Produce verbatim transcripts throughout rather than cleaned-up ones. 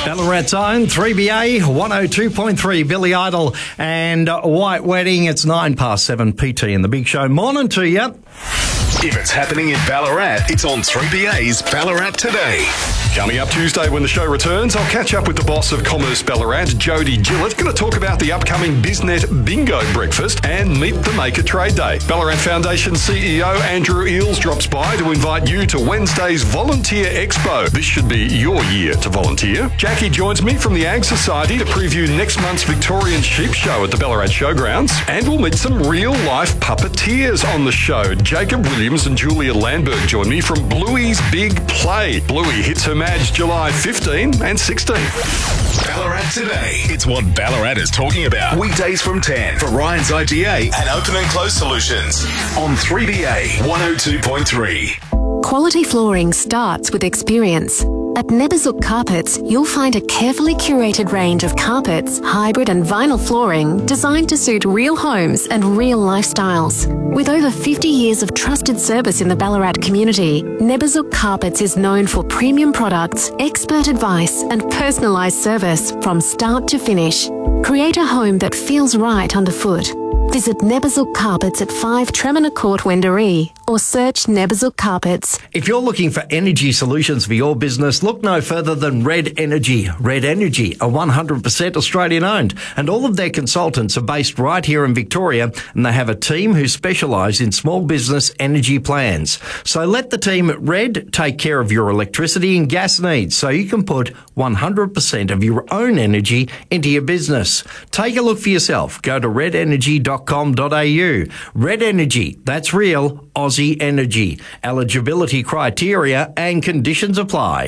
Ballarat's own three B A one oh two point three, Billy Idol and White Wedding. It's nine past seven, P T in the Big Show. Morning to you. If it's happening in Ballarat, it's on three B A's Ballarat Today. Coming up Tuesday when the show returns, I'll catch up with the boss of Commerce Ballarat, Jody Gillett. Going to talk about the upcoming BizNet Bingo Breakfast and Meet the Maker Trade Day. Ballarat Foundation C E O Andrew Eales drops by to invite you to Wednesday's Volunteer Expo. This should be your year to volunteer. Jackie joins me from the Ag Society to preview next month's Victorian Sheep Show at the Ballarat Showgrounds. And we'll meet some real-life puppeteers on the show. Jacob Williams and Julia Landberg join me from Bluey's Big Play. Bluey hits her Madge July fifteenth and sixteenth. Ballarat Today. It's what Ballarat is talking about. Weekdays from ten for Ryan's I G A and Open and Close Solutions on three B A one oh two point three. Quality flooring starts with experience. At Neberzuk Carpets, you'll find a carefully curated range of carpets, hybrid and vinyl flooring designed to suit real homes and real lifestyles. With over fifty years of trusted service in the Ballarat community, Neberzuk Carpets is known for premium products, expert advice and personalised service from start to finish. Create a home that feels right underfoot. Visit Neberzuk Carpets at five Tremina Court, Wendouree, or search Neberzuk Carpets. If you're looking for energy solutions for your business, look no further than Red Energy. Red Energy are one hundred percent Australian owned, and all of their consultants are based right here in Victoria, and they have a team who specialise in small business energy plans. So let the team at Red take care of your electricity and gas needs so you can put one hundred percent of your own energy into your business. Take a look for yourself. Go to red energy dot com dot a u. Red Energy, that's real Aussie energy. Eligibility criteria and conditions apply.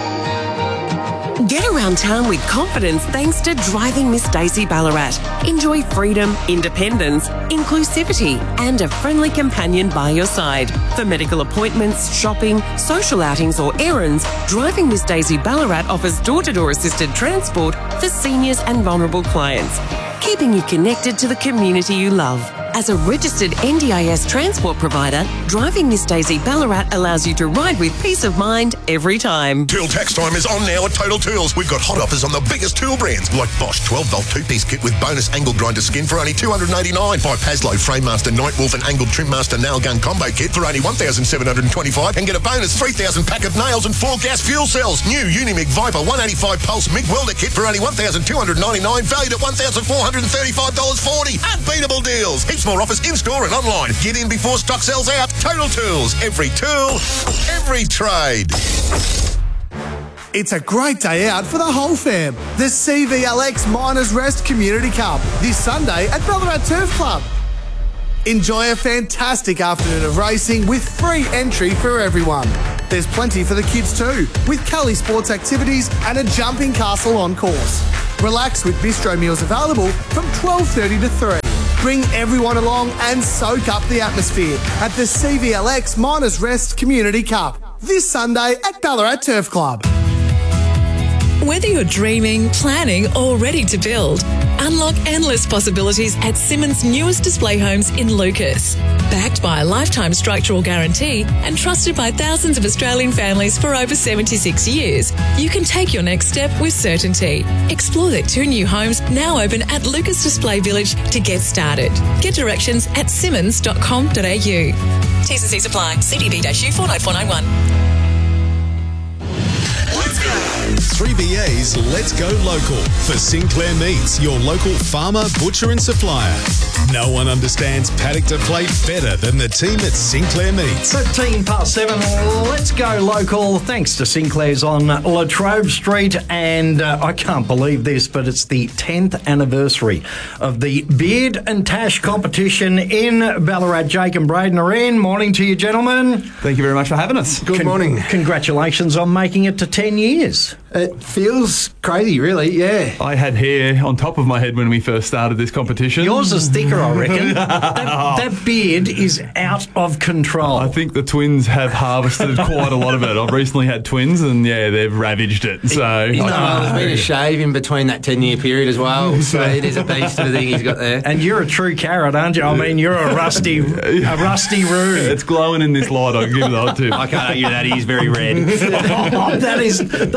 Get around town with confidence thanks to Driving Miss Daisy Ballarat. Enjoy freedom, independence, inclusivity and a friendly companion by your side. For medical appointments, shopping, social outings or errands, Driving Miss Daisy Ballarat offers door-to-door assisted transport for seniors and vulnerable clients, keeping you connected to the community you love. As a registered N D I S transport provider, Driving Miss Daisy Ballarat allows you to ride with peace of mind every time. Tool tax time is on now at Total Tools. We've got hot offers on the biggest tool brands like Bosch twelve volt two-piece kit with bonus angle grinder skin for only two hundred eighty-nine dollars. Buy Paslow Framemaster Nightwolf and angled Trimmaster nail gun combo kit for only one thousand seven hundred twenty-five dollars and get a bonus three thousand pack of nails and four gas fuel cells. New Unimig Viper one eighty-five pulse MIG welder kit for only one thousand two hundred ninety-nine dollars, valued at one thousand four hundred thirty-five dollars forty. Unbeatable deals. Heaps more offers in-store and online. Get in before stock sells out. Total Tools. Every tool, every trade. It's a great day out for the whole fam. The C V L X Miners Rest Community Cup this Sunday at Ballarat Turf Club. Enjoy a fantastic afternoon of racing with free entry for everyone. There's plenty for the kids too, with Kelly sports activities and a jumping castle on course. Relax with bistro meals available from twelve thirty to three. Bring everyone along and soak up the atmosphere at the C V L X Miners Rest Community Cup this Sunday at Ballarat Turf Club. Whether you're dreaming, planning or ready to build, unlock endless possibilities at Simmons' newest display homes in Lucas. Backed by a lifetime structural guarantee and trusted by thousands of Australian families for over seventy-six years, you can take your next step with certainty. Explore their two new homes now open at Lucas Display Village to get started. Get directions at simmons dot com dot a u. T's and C's apply. C D B U four nine four nine one. three B A's Let's Go Local for Sinclair Meats, your local farmer, butcher and supplier. No one understands paddock to plate better than the team at Sinclair Meats. thirteen past seven, let's go local. Thanks to Sinclair's on La Trobe Street. And uh, I can't believe this, but it's the tenth anniversary of the Beard and Tash competition in Ballarat. Jake and Braden are in. Morning to you, gentlemen. Thank you very much for having us. Good Con- morning. Congratulations on making it to ten years. It feels crazy, really, yeah. I had hair on top of my head when we first started this competition. Yours is thicker, I reckon. that, that beard is out of control. I think the twins have harvested quite a lot of it. I've recently had twins and, yeah, they've ravaged it. So You know, there's been a shave in between that ten-year period as well, so it is a beast of a thing he's got there. And you're a true carrot, aren't you? I mean, you're a rusty a rusty roo. It's glowing in this light, I'll give that to. I can't argue that, he's very red. Oh, that is that is the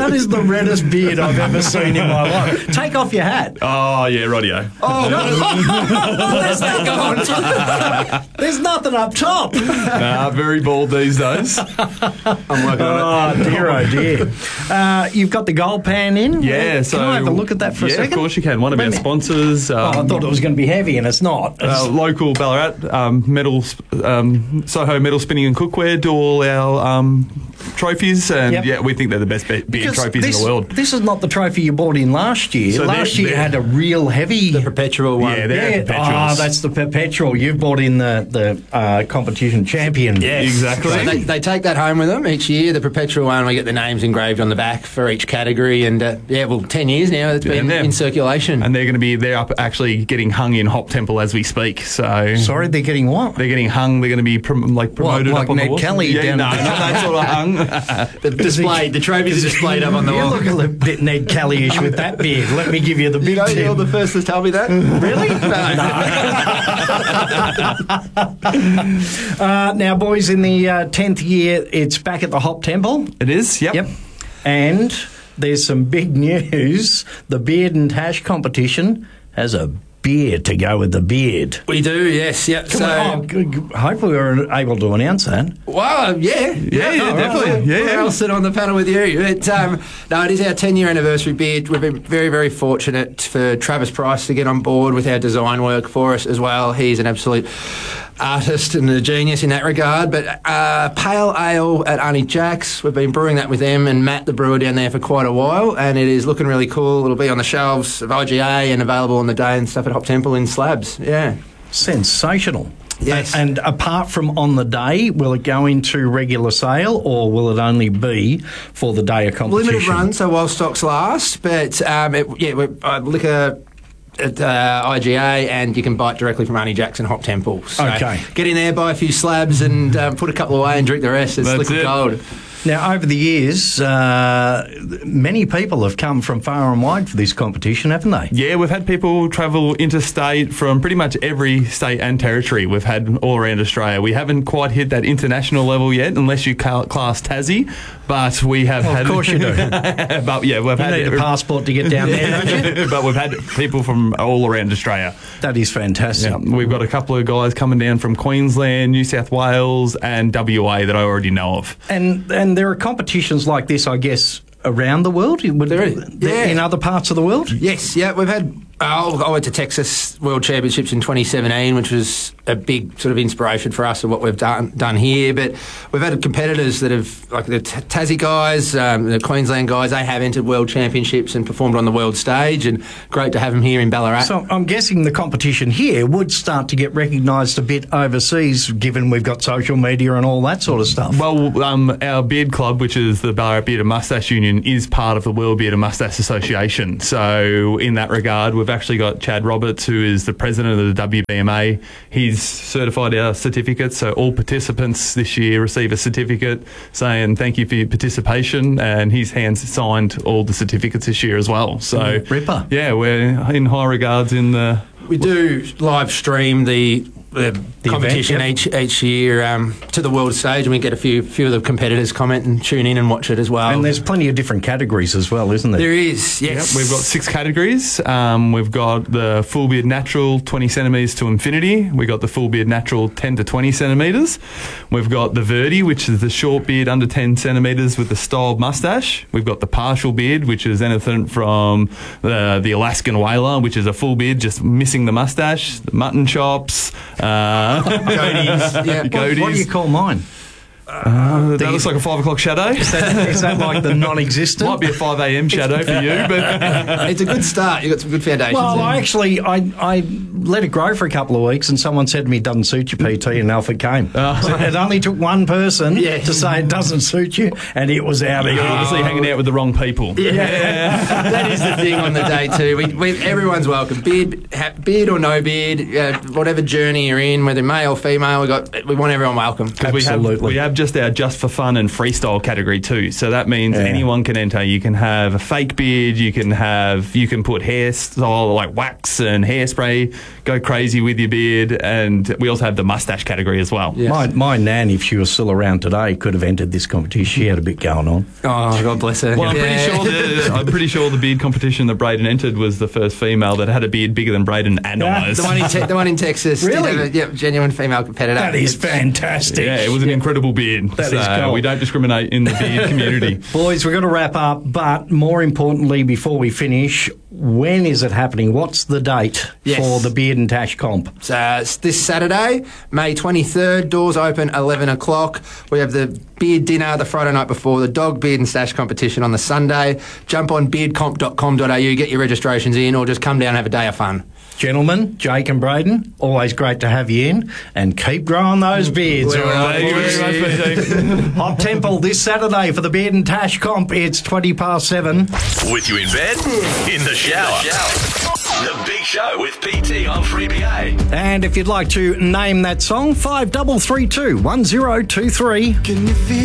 reddest beard I've ever seen in my life. Take off your hat. Oh, yeah, radio. Oh, where's that gone? There's nothing up top. Nah, very bald these days. I'm working on Oh, dear, oh, dear. Uh, you've got the gold pan in? Yeah, so... Can I have a look at that for yeah, a second? of course you can. One of Wait a our minute. sponsors. Um, Oh, I thought it was going to be heavy, and it's not. Uh, local Ballarat um, metal, um, Soho Metal Spinning and Cookware do all our um, trophies, and Yep. yeah, we think they're the best be- beer Because trophies this, in the world. This is not the trophy you bought in last year. So last they're- year they're- had a real heavy... The perpetual one. Yeah, they're Yeah, perpetuals. oh, that's the perpetual. You bought in the the uh, competition champion. Yes. Exactly. So they, they take that home with them each year. The perpetual one, we get the names engraved on the back for each category, and uh, yeah, well, ten years now it's been they're- in circulation. And they're going to be, they're up actually getting hung in Hop Temple as we speak. So Sorry, they're getting what? they're getting hung. They're going to be prom- like promoted like up on Ned the wall. Kelly Yeah, down no, at the- not that sort of hung. the displayed, the trophies are displayed up on the You wall. look a little bit Ned Kelly-ish with that beard. Let me give you the big You know, tip. you're the first to tell me that. Really? uh, now, boys, in the uh, tenth year, it's back at the Hop Temple. It is. Yep. Yep. And there's some big news. The Beard and Tash competition has a beard to go with the beard. We do, yes, yep. Come So, on, oh, g- g- hopefully we're able to announce that. well, yeah, Yeah, yeah, all definitely. Well, Yeah, yeah. I'll sit on the panel with you. But um, no, it is our ten-year anniversary beard. We've been very, very fortunate for Travis Price to get on board with our design work for us as well. He's an absolute artist and a genius in that regard. But uh, Pale Ale at Auntie Jack's, we've been brewing that with them and Matt, the brewer, down there for quite a while, and it is looking really cool. It'll be on the shelves of I G A and available on the day and stuff at Hop Temple in slabs. Yeah. Sensational. Yes. And apart from on the day, will it go into regular sale or will it only be for the day of competition? Limited run, so while stocks last. But um, it, yeah, we're uh, liquor at uh, I G A, and you can buy it directly from Auntie Jackson Hop Temple. So Okay. get in there, buy a few slabs, and um, put a couple away and drink the rest. It's That's liquid it. gold. Now, over the years, uh, many people have come from far and wide for this competition, haven't they? Yeah, we've had people travel interstate from pretty much every state and territory we've had all around Australia. We haven't quite hit that international level yet, unless you ca- class Tassie, but we have Well, had... of course you do. But yeah, we've You had... need a passport to get down there, don't you? But we've had people from all around Australia. That is fantastic. Yeah, we've got a couple of guys coming down from Queensland, New South Wales, and W A that I already know of. And and there are competitions like this, I guess, around the world? Would- There is, yeah. In other parts of the world? Yes, yeah, we've had. Oh, I went to Texas World Championships in twenty seventeen, which was a big sort of inspiration for us of what we've done done here. But we've had competitors that have, like the T- Tassie guys, um, the Queensland guys, they have entered World Championships and performed on the world stage, and great to have them here in Ballarat. So I'm guessing the competition here would start to get recognised a bit overseas, given we've got social media and all that sort of stuff. Well, um, our beard club, which is the Ballarat Beard and Moustache Union, is part of the World Beard and Moustache Association. So in that regard, we've actually got Chad Roberts, who is the president of the W B M A. He's certified our certificates, so all participants this year receive a certificate saying thank you for your participation, and his hands signed all the certificates this year as well. So Ripper. yeah, we're in high regards in the... We do live stream the, the, The competition event, each each year um, to the world stage, and we get a few few of the competitors comment and tune in and watch it as well. And there's plenty of different categories as well, isn't there? there is, yes. Yep, we've got six categories. Um, we've got the full beard natural twenty centimetres to infinity. We've got the full beard natural ten to twenty centimetres. We've got the Verdi, which is the short beard under ten centimetres with the styled moustache. We've got the partial beard, which is anything from the, the Alaskan whaler, which is a full beard, just missing the moustache, the mutton chops, uh, Goatees, yeah. What, goatees. what do you call mine? Uh, that looks like a five o'clock shadow. Is that, is that like the non-existent? Might be a five a.m. shadow for you, but It's a good start. You've got some good foundations Well, there. I actually, I, I let it grow for a couple of weeks, and someone said to me, "Doesn't suit you, P T," and off it came. Oh. So it only took one person Yeah. to say it doesn't suit you, and it was out of you're here. obviously hanging out with the wrong people. That is the thing on the day too. We, we, everyone's welcome, beard, ha, beard or no beard, uh, whatever journey you're in, whether male or female. We got, we want everyone welcome. Because we have, Absolutely. we have just our just for fun and freestyle category too. So that means Yeah. anyone can enter. You can have a fake beard. You can have you can put hairstyle like wax and hairspray. Go crazy with your beard, and we also have the mustache category as well. Yes. My, my nan, if she was still around today, could have entered this competition. She had a bit going on. Oh, God bless her. Well, I'm pretty Yeah. sure the I'm pretty sure the beard competition that Braden entered was the first female that had a beard bigger than Braden and eyes. The one in, te- the one in Texas. did Really? have a, yep, genuine female competitor. That is fantastic. Yeah, it was an incredible beard. That so is cool. we don't discriminate in the beard community. Boys, we've got to wrap up, but more importantly, before we finish, when is it happening? What's the date Yes. for the Beard and Tash comp? So it's this Saturday, May twenty-third. Doors open eleven o'clock. We have the beard dinner the Friday night before, the dog beard and stash competition on the Sunday. Jump on beard comp dot com dot a u, get your registrations in, or just come down and have a day of fun. Gentlemen, Jake and Braden, always great to have you in, and keep growing those beards. all right, Thank you boys? very much, P T. Hot Temple this Saturday for the Beard and Tash comp. It's twenty past seven. With you in bed, in the shower. The Big Show with P T on three B A. And if you'd like to name that song, five double three two one zero two three. Can you feel